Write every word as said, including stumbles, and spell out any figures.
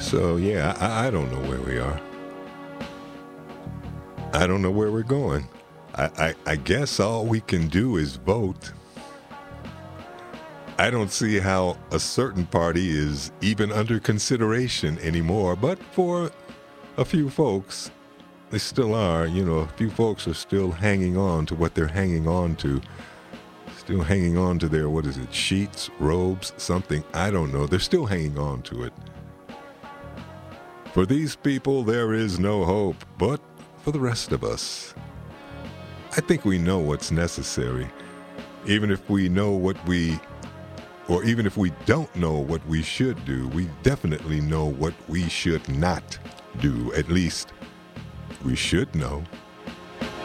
So, yeah, I, I don't know where we are. I don't know where we're going. I, I, I guess all we can do is vote. I don't see how a certain party is even under consideration anymore, but for a few folks, they still are. You know, a few folks are still hanging on to what they're hanging on to. Still hanging on to their, what is it, sheets, robes, something, I don't know. They're still hanging on to it. For these people, there is no hope, but for the rest of us, I think we know what's necessary. Even if we know what we, or even if we don't know what we should do, we definitely know what we should not do. At least we should know.